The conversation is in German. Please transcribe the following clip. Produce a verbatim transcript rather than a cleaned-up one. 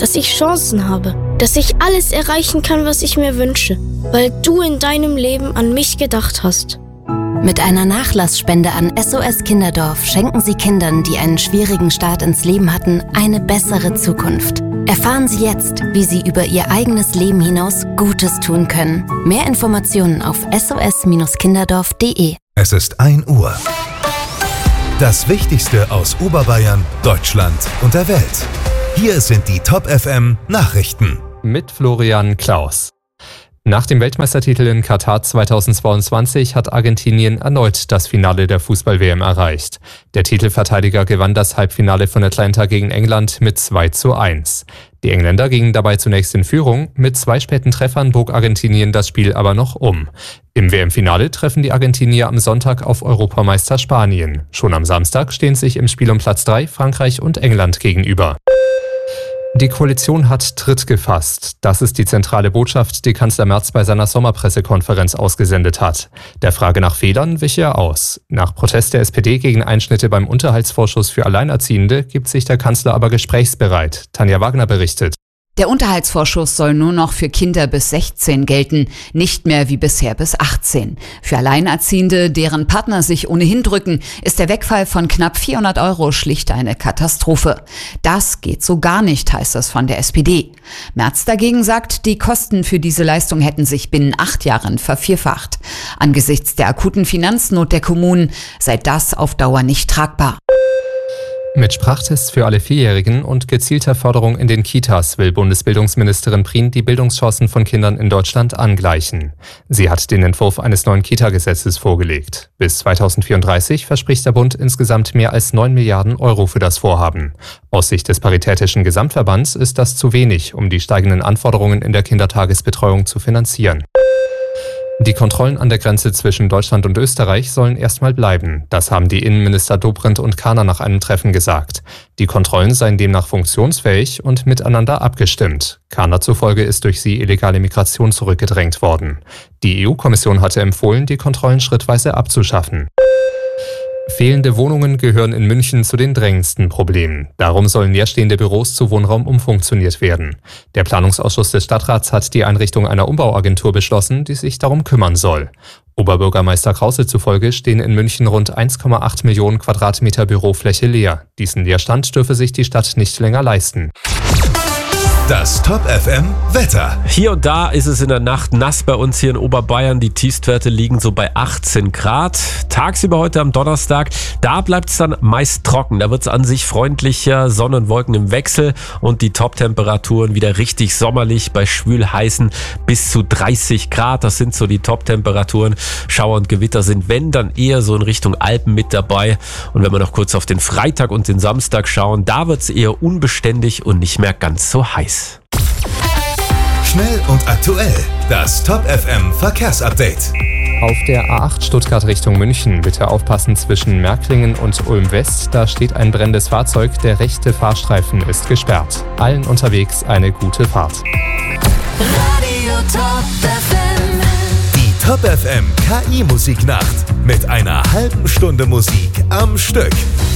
dass ich Chancen habe, dass ich alles erreichen kann, was ich mir wünsche, weil du in deinem Leben an mich gedacht hast. Mit einer Nachlassspende an S O S Kinderdorf schenken Sie Kindern, die einen schwierigen Start ins Leben hatten, eine bessere Zukunft. Erfahren Sie jetzt, wie Sie über Ihr eigenes Leben hinaus Gutes tun können. Mehr Informationen auf s o s kinderdorf punkt d e. Es ist ein Uhr. Das Wichtigste aus Oberbayern, Deutschland und der Welt. Hier sind die Top F M Nachrichten. Mit Florian Klaus. Nach dem Weltmeistertitel in Katar zweitausendzweiundzwanzig hat Argentinien erneut das Finale der Fußball-W M erreicht. Der Titelverteidiger gewann das Halbfinale von Atlanta gegen England mit zwei zu eins. Die Engländer gingen dabei zunächst in Führung, mit zwei späten Treffern bog Argentinien das Spiel aber noch um. Im W M-Finale treffen die Argentinier am Sonntag auf Europameister Spanien. Schon am Samstag stehen sich im Spiel um Platz drei Frankreich und England gegenüber. Die Koalition hat Tritt gefasst. Das ist die zentrale Botschaft, die Kanzler Merz bei seiner Sommerpressekonferenz ausgesendet hat. Der Frage nach Fehlern wich er aus. Nach Protest der S P D gegen Einschnitte beim Unterhaltsvorschuss für Alleinerziehende gibt sich der Kanzler aber gesprächsbereit. Tanja Wagner berichtet. Der Unterhaltsvorschuss soll nur noch für Kinder bis sechzehn gelten, nicht mehr wie bisher bis achtzehn. Für Alleinerziehende, deren Partner sich ohnehin drücken, ist der Wegfall von knapp vierhundert Euro schlicht eine Katastrophe. Das geht so gar nicht, heißt es von der S P D. Merz dagegen sagt, die Kosten für diese Leistung hätten sich binnen acht Jahren vervierfacht. Angesichts der akuten Finanznot der Kommunen sei das auf Dauer nicht tragbar. Mit Sprachtests für alle Vierjährigen und gezielter Förderung in den Kitas will Bundesbildungsministerin Prien die Bildungschancen von Kindern in Deutschland angleichen. Sie hat den Entwurf eines neuen Kita-Gesetzes vorgelegt. Bis zweitausendvierunddreißig verspricht der Bund insgesamt mehr als neun Milliarden Euro für das Vorhaben. Aus Sicht des Paritätischen Gesamtverbands ist das zu wenig, um die steigenden Anforderungen in der Kindertagesbetreuung zu finanzieren. Die Kontrollen an der Grenze zwischen Deutschland und Österreich sollen erstmal bleiben. Das haben die Innenminister Dobrindt und Kahner nach einem Treffen gesagt. Die Kontrollen seien demnach funktionsfähig und miteinander abgestimmt. Kahner zufolge ist durch sie illegale Migration zurückgedrängt worden. Die E U-Kommission hatte empfohlen, die Kontrollen schrittweise abzuschaffen. Fehlende Wohnungen gehören in München zu den drängendsten Problemen. Darum sollen leerstehende Büros zu Wohnraum umfunktioniert werden. Der Planungsausschuss des Stadtrats hat die Einrichtung einer Umbauagentur beschlossen, die sich darum kümmern soll. Oberbürgermeister Krause zufolge stehen in München rund eins Komma acht Millionen Quadratmeter Bürofläche leer. Diesen Leerstand dürfe sich die Stadt nicht länger leisten. Das Top F M Wetter. Hier und da ist es in der Nacht nass bei uns hier in Oberbayern. Die Tiefstwerte liegen so bei achtzehn Grad. Tagsüber heute am Donnerstag, da bleibt es dann meist trocken. Da wird es an sich freundlicher, Sonne und Wolken im Wechsel und die Top-Temperaturen wieder richtig sommerlich bei schwül-heißen bis zu dreißig Grad. Das sind so die Top-Temperaturen. Schauer und Gewitter sind, wenn, dann eher so in Richtung Alpen mit dabei. Und wenn wir noch kurz auf den Freitag und den Samstag schauen, da wird es eher unbeständig und nicht mehr ganz so heiß. Schnell und aktuell. Das Top F M Verkehrsupdate. Auf der A acht Stuttgart Richtung München bitte aufpassen zwischen Märklingen und Ulm West. Da steht ein brennendes Fahrzeug. Der rechte Fahrstreifen ist gesperrt. Allen unterwegs eine gute Fahrt. Radio Top F M. Die Top F M K I-Musiknacht. Mit einer halben Stunde Musik am Stück.